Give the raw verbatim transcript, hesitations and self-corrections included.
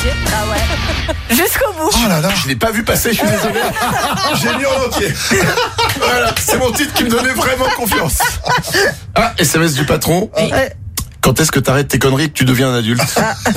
entier. Ah ouais. Jusqu'au bout. Oh là là, je l'ai pas vu passer, je suis désolé. J'ai lu en entier. Voilà, c'est mon titre qui me donnait vraiment confiance. Ah, S M S du patron. Oui. Quand est-ce que t'arrêtes tes conneries et que tu deviens un adulte?